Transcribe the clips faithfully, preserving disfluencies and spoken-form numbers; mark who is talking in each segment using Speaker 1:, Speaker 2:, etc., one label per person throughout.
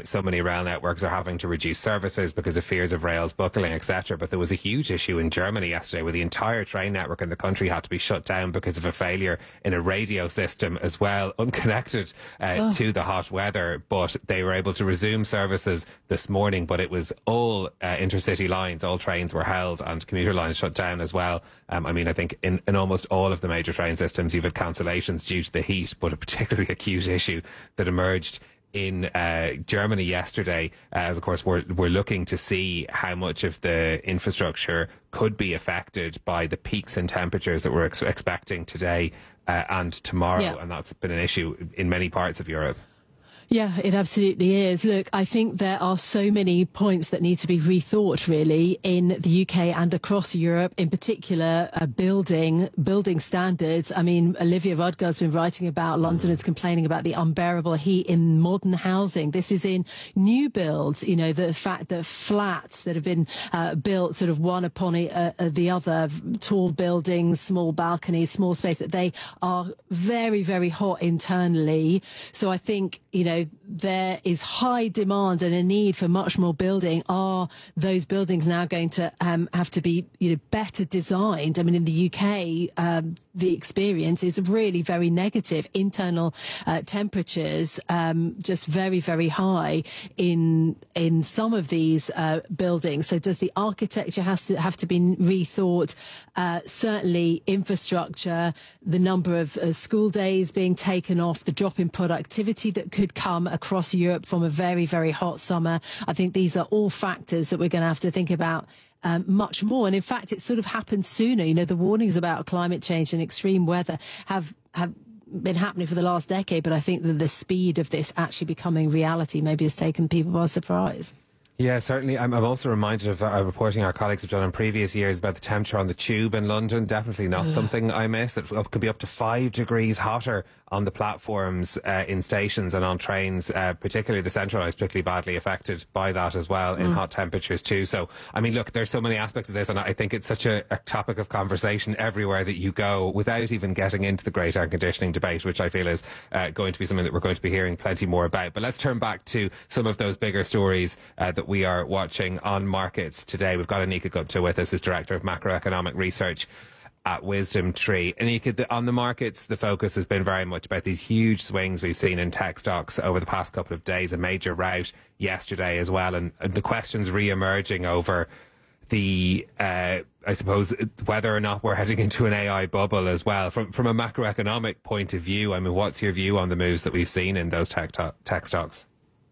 Speaker 1: so many rail networks are having to reduce services because of fears of rails buckling, et cetera. But there was a huge issue in Germany yesterday where the entire train network in the country had to be shut down because of a failure in a radio system as well, unconnected uh, oh. to the hot weather. But they were able to resume services this morning, but it was all uh, intercity lines, all trains were held and commuter lines shut down as well. Um, I mean, I think in, in almost all of the major train systems, you've had cancellations due to the heat, but a particularly acute issue that emerged in uh, Germany yesterday, uh, as of course we're, we're looking to see how much of the infrastructure could be affected by the peaks in temperatures that we're ex- expecting today uh, and tomorrow. Yeah. And that's been an issue in many parts of Europe.
Speaker 2: Yeah, it absolutely is. Look, I think there are so many points that need to be rethought, really, in the U K and across Europe, in particular, uh, building building standards. I mean, Olivia Rudgar's been writing about Londoners complaining about the unbearable heat in modern housing. This is in new builds, you know, the fact that flats that have been uh, built sort of one upon a, uh, the other, tall buildings, small balconies, small space, that they are very, very hot internally. So I think, you know, there is high demand and a need for much more building. Are those buildings now going to um, have to be, you know, better designed? I mean, in the U K, um, the experience is really very negative. Internal uh, temperatures um, just very, very high in in some of these uh, buildings. So does the architecture has to have to be rethought? Uh, certainly infrastructure, the number of uh, school days being taken off, the drop in productivity that could come across Europe from a very, very hot summer. I think these are all factors that we're going to have to think about Um, much more. And in fact, it sort of happened sooner. You know, the warnings about climate change and extreme weather have, have been happening for the last decade. But I think that the speed of this actually becoming reality maybe has taken people by surprise.
Speaker 1: Yeah, certainly. I'm, I'm also reminded of uh, reporting our colleagues have done in previous years about the temperature on the tube in London. Definitely not Ugh. something I miss. It could be up to five degrees hotter on the platforms uh, in stations and on trains, uh, particularly the Central is particularly badly affected by that as well in mm. hot temperatures too. So, I mean, look, there's so many aspects of this, and I think it's such a, a topic of conversation everywhere that you go without even getting into the great air conditioning debate, which I feel is uh, going to be something that we're going to be hearing plenty more about. But let's turn back to some of those bigger stories uh, that we are watching on markets today. We've got Anika Gupta with us, who's Director of Macroeconomic Research at Wisdom Tree. Anika, the, on the markets, the focus has been very much about these huge swings we've seen in tech stocks over the past couple of days, a major rout yesterday as well, and, and the questions re-emerging over the, uh, I suppose, whether or not we're heading into an A I bubble as well. From from a macroeconomic point of view, I mean, what's your view on the moves that we've seen in those tech, to- tech stocks?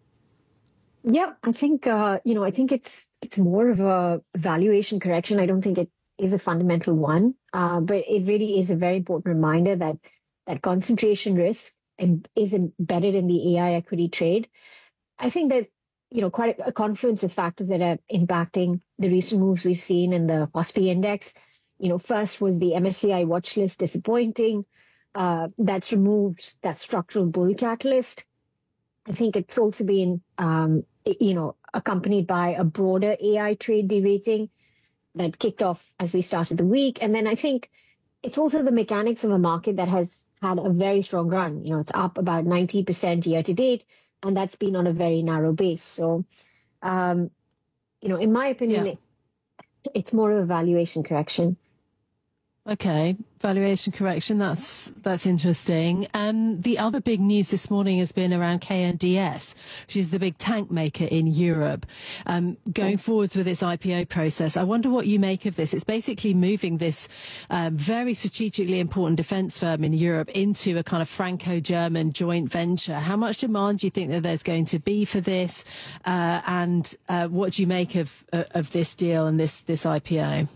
Speaker 3: Yeah, I think, uh, you know, I think it's it's more of a valuation correction. I don't think it is a fundamental one, uh, but it really is a very important reminder that that concentration risk is embedded in the A I equity trade. I think there's, you know, quite a, a confluence of factors that are impacting the recent moves we've seen in the P O S P I index. You know, first was the M S C I watch list disappointing. Uh, that's removed that structural bull catalyst. I think it's also been, um, you know, accompanied by a broader A I trade derating that kicked off as we started the week. And then I think it's also the mechanics of a market that has had a very strong run. You know, it's up about ninety percent year to date, and that's been on a very narrow base. So, um, you know, in my opinion, yeah. it, it's more of a valuation correction.
Speaker 2: Okay, valuation correction. That's that's interesting. Um, the other big news this morning has been around K N D S, which is the big tank maker in Europe, um, going forwards with its I P O process. I wonder what you make of this. It's basically moving this um, very strategically important defence firm in Europe into a kind of Franco-German joint venture. How much demand do you think that there's going to be for this, uh, and uh, what do you make of of this deal and this this I P O?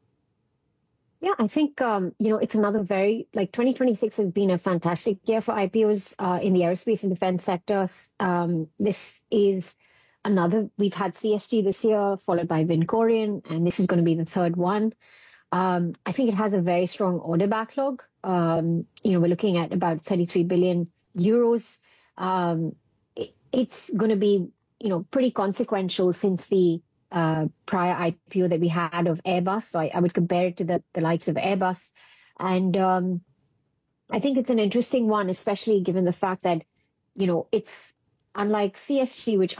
Speaker 3: Yeah, I think, um, you know, it's another very, like twenty twenty-six has been a fantastic year for I P Os uh, in the aerospace and defense sectors. Um, this is another, we've had C S G this year, followed by Vincorion, and this is going to be the third one. Um, I think it has a very strong order backlog. Um, you know, we're looking at about thirty-three billion euros. Um, it, it's going to be, you know, pretty consequential since the Uh, prior I P O that we had of Airbus. So I, I would compare it to the, the likes of Airbus. And um, I think it's an interesting one, especially given the fact that, you know, it's unlike C S G, which